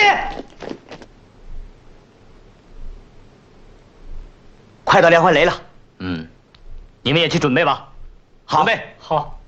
快到连环雷了。 你们也去准备吧。 好， 准备好。